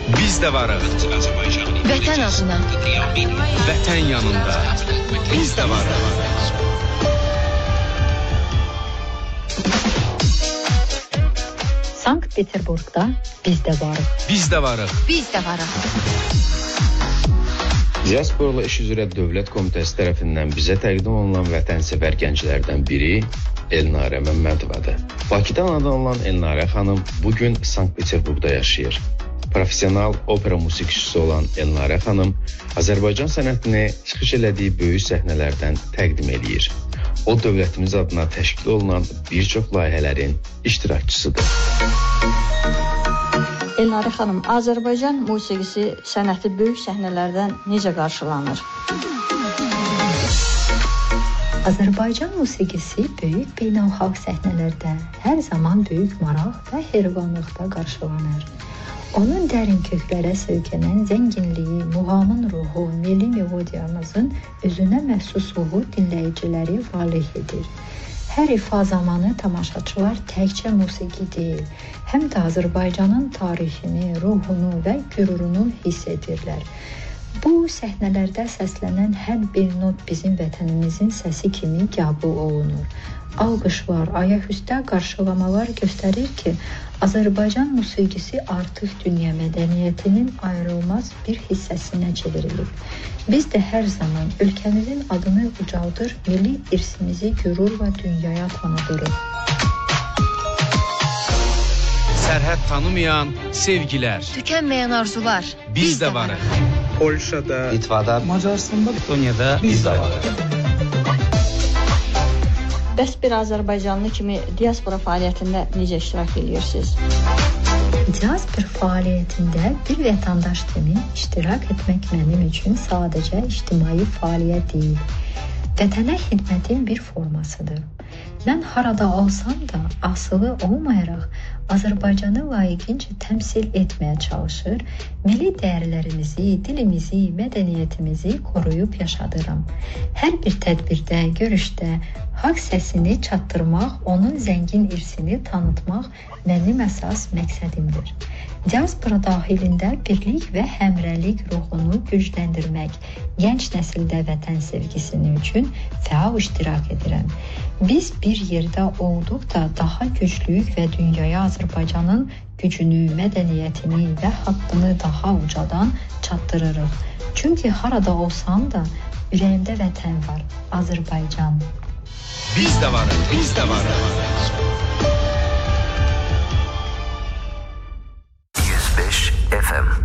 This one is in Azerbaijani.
Biz de varıq. Vətən adına. Vətən yanında. Biz de varıq. Sankt-Peterburg'da biz de varıq. Biz de varıq. Biz de varıq. Diasporla İş üzrə Dövlət Komitəsi tərəfindən bizə təqdim olunan vətənsevər gənclərdən biri Elnarə Məmmədovadır. Bakıdan anadan olan Elnarə xanım bugün Sankt-Peterburgda yaşayır. Profesional opera musiqiçisi olan Elnarə xanım Azərbaycan sənətini çıxış elədiyi böyük səhnələrdən təqdim eləyir. O, dövlətimiz adına təşkil olunan bir çox layihələrin iştirakçısıdır. Elnarə xanım, Azərbaycan musiqisi sənəti böyük səhnələrdən necə qarşılanır? Azərbaycan musiqisi böyük beynəlxalq səhnələrdə hər zaman böyük maraq və heyranlıqda qarşılanır. Onun dərin köklərə söykənən zənginliyi, muğamın ruhu, milli melodiyamızın özünə məxsusluğu dinləyiciləri valeh edir. Hər ifa zamanı tamaşaçılar təkcə musiqi deyil, həm də Azərbaycanın tarixini, ruhunu və qürurunu hiss edirlər. Bu səhnələrdə səslənən hər bir not bizim vətənimizin səsi kimi qəbul olunur. Alqışlar, ayaqüstə qarşılamalar göstərir ki, Azərbaycan musiqisi artıq dünya mədəniyyətinin ayrılmaz bir hissəsinə çevrilib. Biz də hər zaman ölkəmizin adını ucaldır, milli irsimizi qürurla dünyaya tanıdırıq. Sərhəd tanımayan sevgilər. Tükənməyən arzular. Biz de varıq. Polşada, Litvada, Macaristanda, Estonya'da biz de varıq. Bəs bir Azərbaycanlı kimi diaspora fəaliyyətində necə iştirak edirsiniz? Diaspora fəaliyyətində bir vətəndaş kimi iştirak etmək mənim üçün sadəcə ictimai fəaliyyət deyil, vətənə xidmətin bir formasıdır. Mən harada olsam da asılı olmayaraq Azərbaycanı layiqincə təmsil etməyə çalışır, milli dəyərlərimizi, dilimizi, mədəniyyətimizi qoruyub yaşadıram. Hər bir tədbirdə, görüşdə haqq səsini çatdırmaq, onun zəngin irsini tanıtmaq mənim əsas məqsədimdir. Diaspora daxilində birlik və həmrəylik ruhunu gücləndirmək, gənc nəsildə vətən sevgisini üçün fəal iştirak edirəm. Biz bir yerdə olduqda daha güclüyük və dünyaya Azərbaycanın gücünü, mədəniyyətini və haqqını daha ucadan çatdırırıq. Çünki harada olsam da ürəyimdə vətən var, Azərbaycan. Biz de varıq. Biz de varıq. 105 FM